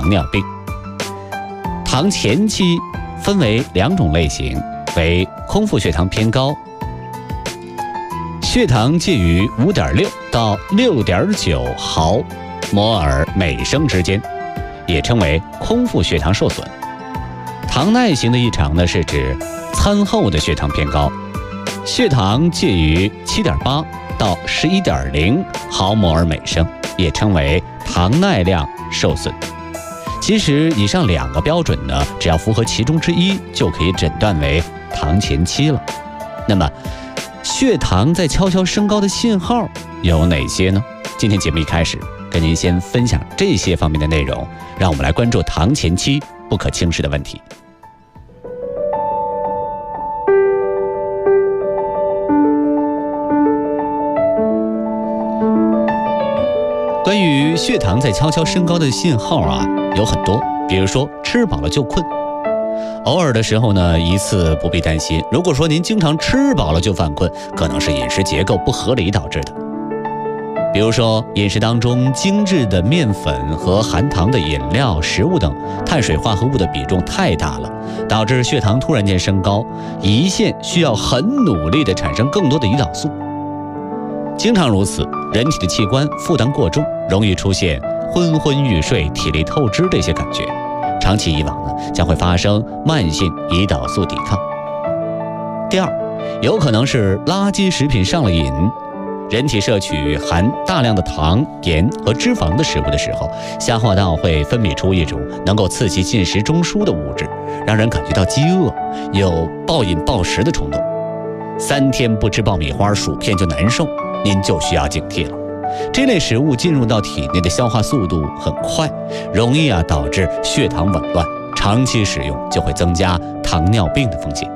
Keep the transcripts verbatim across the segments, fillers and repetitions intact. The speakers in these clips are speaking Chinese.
糖尿病。糖前期分为两种类型，为空腹血糖偏高，血糖介于 五点六 到 六点九 毫摩尔每升之间，也称为空腹血糖受损。糖耐型的异常呢，是指餐后的血糖偏高，血糖介于 七点八 到 十一点零 毫摩尔每升，也称为糖耐量受损。其实以上两个标准呢，只要符合其中之一，就可以诊断为糖前期了。那么血糖在悄悄升高的信号有哪些呢？今天节目一开始跟您先分享这些方面的内容，让我们来关注糖前期不可轻视的问题。关于血糖在悄悄升高的信号啊，有很多，比如说吃饱了就困。偶尔的时候呢，一次不必担心。如果说您经常吃饱了就犯困，可能是饮食结构不合理导致的。比如说饮食当中精致的面粉和含糖的饮料、食物等碳水化合物的比重太大了，导致血糖突然间升高，胰腺需要很努力地产生更多的胰岛素。经常如此，人体的器官负担过重，容易出现昏昏欲睡、体力透支这些感觉。长期以往呢，将会发生慢性胰岛素抵抗。第二，有可能是垃圾食品上了瘾。人体摄取含大量的糖、盐和脂肪的食物的时候，消化道会分泌出一种能够刺激进食中枢的物质，让人感觉到饥饿，有暴饮暴食的冲动。三天不吃爆米花、薯片就难受，您就需要警惕了。这类食物进入到体内的消化速度很快，容易啊导致血糖紊乱，长期使用就会增加糖尿病的风险。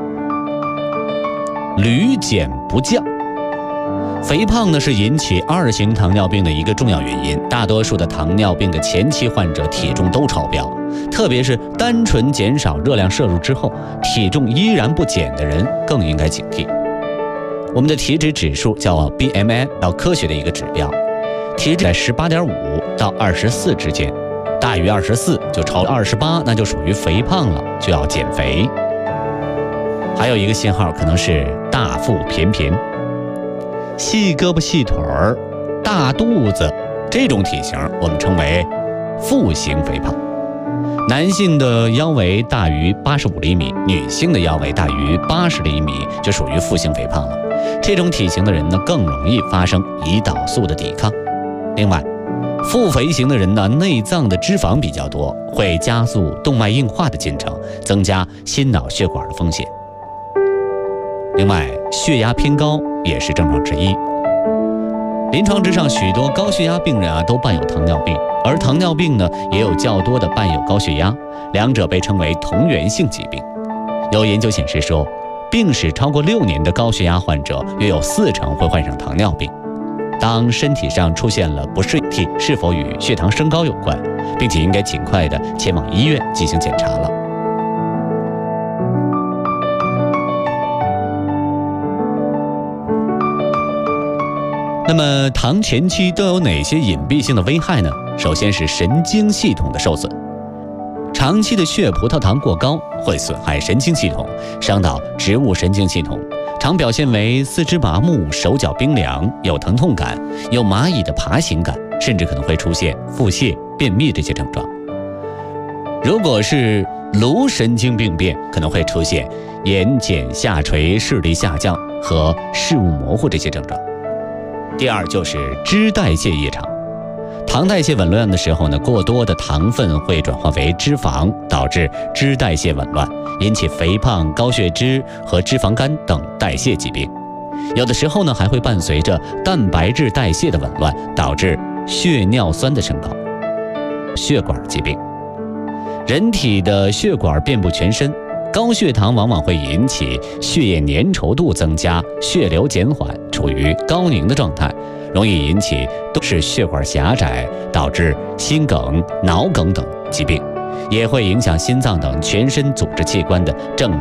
屡减不降，肥胖呢是引起二型糖尿病的一个重要原因。大多数的糖尿病的前期患者体重都超标，特别是单纯减少热量摄入之后，体重依然不减的人更应该警惕。我们的体脂指数叫 B M I， 要科学的一个指标，体脂在 十八点五 到二十四之间，大于二十四就超二十八，那就属于肥胖了，就要减肥。还有一个信号可能是大腹便便，细胳膊细腿儿、大肚子，这种体型我们称为腹型肥胖。男性的腰围大于八十五厘米，女性的腰围大于八十厘米，就属于腹型肥胖了。这种体型的人呢，更容易发生胰岛素的抵抗。另外，腹肥型的人呢，内脏的脂肪比较多，会加速动脉硬化的进程，增加心脑血管的风险。另外，血压偏高也是症状之一。临床之上，许多高血压病人啊都伴有糖尿病，而糖尿病呢也有较多的伴有高血压，两者被称为同源性疾病。有研究显示说，病史超过六年的高血压患者约有四成会患上糖尿病。当身体上出现了不适体，是否与血糖升高有关，并且应该尽快的前往医院进行检查了。那么糖前期都有哪些隐蔽性的危害呢？首先是神经系统的受损，长期的血葡萄糖过高会损害神经系统，伤到植物神经系统，常表现为四肢麻木、手脚冰凉、有疼痛感、有蚂蚁的爬行感，甚至可能会出现腹泻、便秘这些症状。如果是颅神经病变，可能会出现眼睑下垂、视力下降和视物模糊这些症状。第二就是脂代谢异常，糖代谢紊乱的时候呢，过多的糖分会转化为脂肪，导致脂代谢紊乱，引起肥胖、高血脂和脂肪肝等代谢疾病。有的时候呢，还会伴随着蛋白质代谢的紊乱，导致血尿酸的升高。血管疾病，人体的血管遍布全身，高血糖往往会引起血液粘稠度增加，血流减缓，处于高凝的状态，容易引起都是血管狭窄，导致心梗、脑梗等疾病，也会影响心脏等全身组织器官的正